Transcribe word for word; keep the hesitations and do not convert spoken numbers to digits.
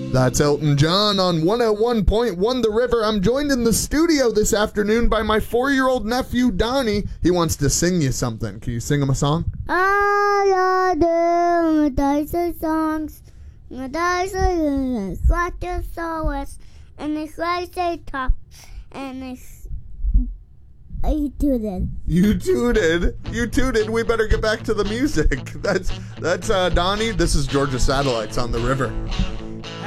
That's Elton John on one oh one point one The River. I'm joined in the studio this afternoon by my four-year-old nephew, Donnie. He wants to sing you something. Can you sing him a song? I do the songs, the dice like the soloist, and it's like a top, and it's I tooted. You tooted. You tooted. We better get back to the music. That's that's uh, Donnie. This is Georgia Satellites on The River.